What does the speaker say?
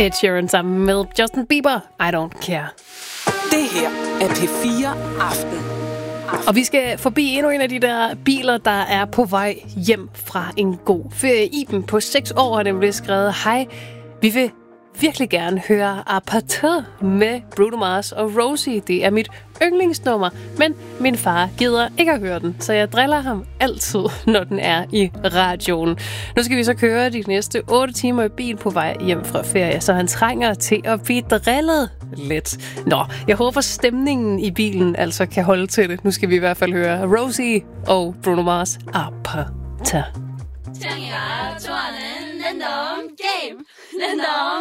Ed Sheeran sammen med Justin Bieber, I Don't Care. Det her er P4 Aften. Og vi skal forbi endnu en af de der biler, der er på vej hjem fra en god ferie. Iben på 6 år har nemlig skrevet: hej, vi vil virkelig gerne høre Apartheid med Bruno Mars og Rosie. Det er mit yndlingsnummer, men min far gider ikke at høre den, så jeg driller ham altid, når den er i radioen. Nu skal vi så køre de næste 8 timer i bil på vej hjem fra ferie, så han trænger til at blive drillet lidt. Nå, jeg håber stemningen i bilen altså kan holde til det. Nu skal vi i hvert fald høre Rosie og Bruno Mars Apartheid. 想要做人人懂 game， 人懂